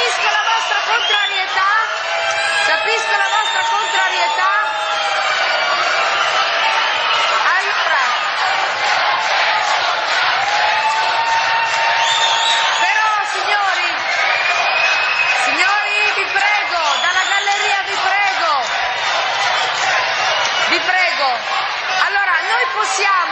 capisco la vostra contrarietà, allora, però signori, vi prego, dalla galleria vi prego, allora noi possiamo